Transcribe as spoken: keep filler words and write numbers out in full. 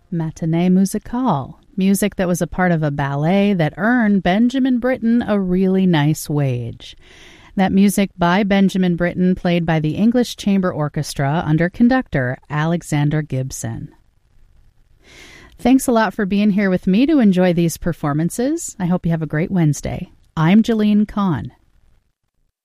Matinee Musicale, music that was a part of a ballet that earned Benjamin Britten a really nice wage. That music by Benjamin Britten played by the English Chamber Orchestra under conductor Alexander Gibson. Thanks a lot for being here with me to enjoy these performances. I hope you have a great Wednesday. I'm Jalene Kahn.